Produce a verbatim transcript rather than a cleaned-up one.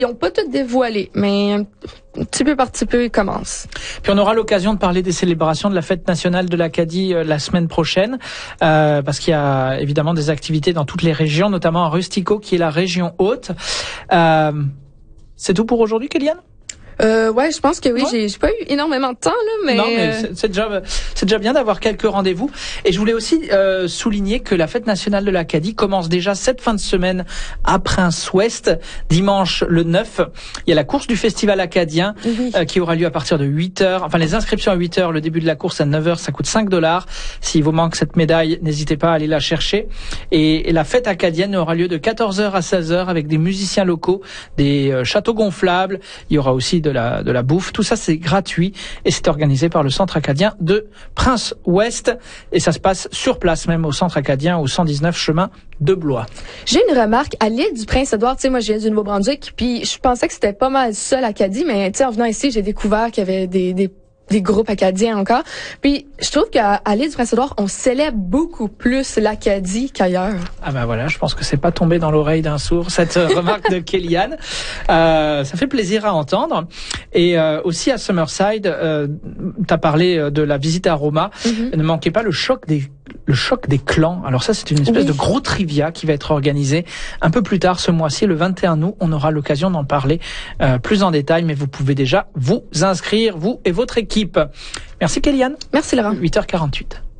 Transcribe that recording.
Ils n'ont pas tout dévoilé, mais un petit peu par petit peu, ils commencent. Puis on aura l'occasion de parler des célébrations de la fête nationale de l'Acadie euh, la semaine prochaine, euh, parce qu'il y a évidemment des activités dans toutes les régions, notamment à Rustico, qui est la région haute. Euh, c'est tout pour aujourd'hui, Kéliane? Euh, ouais, je pense que oui. Ouais. J'ai, j'ai pas eu énormément de temps là, mais. Non, mais c'est, c'est déjà, c'est déjà bien d'avoir quelques rendez-vous. Et je voulais aussi euh, souligner que la fête nationale de l'Acadie commence déjà cette fin de semaine à Prince-Ouest, dimanche le neuf. Il y a la course du festival acadien Oui. euh, qui aura lieu à partir de huit heures. Enfin, les inscriptions à huit heures, le début de la course à neuf heures, ça coûte cinq dollars. S'il vous manque cette médaille, n'hésitez pas à aller la chercher. Et, et la fête acadienne aura lieu de quatorze heures à seize heures avec des musiciens locaux, des euh, châteaux gonflables. Il y aura aussi de la de la bouffe, tout ça c'est gratuit et c'est organisé par le Centre acadien de Prince-Ouest et ça se passe sur place même au Centre acadien au cent dix-neuf chemin de Blois. J'ai une remarque à l'île du Prince-Édouard, tu sais moi je viens du Nouveau-Brunswick puis je pensais que c'était pas mal ça l'Acadie, mais tu sais en venant ici, j'ai découvert qu'il y avait des des des groupes acadiens encore. Puis je trouve qu'à à l'île du Prince-Édouard, on célèbre beaucoup plus l'Acadie qu'ailleurs. Ah ben voilà, je pense que c'est pas tombé dans l'oreille d'un sourd cette remarque de Kéliane. Euh, ça fait plaisir à entendre. Et euh, aussi à Summerside, euh, tu as parlé de la visite à Roma. Mm-hmm. Ne manquez pas le choc des le choc des clans. Alors ça, c'est une espèce oui. de gros trivia qui va être organisé un peu plus tard ce mois-ci, le vingt et un août. On aura l'occasion d'en parler euh, plus en détail, mais vous pouvez déjà vous inscrire, vous et votre équipe. Merci Kéliane. Merci Laurent. huit heures quarante-huit.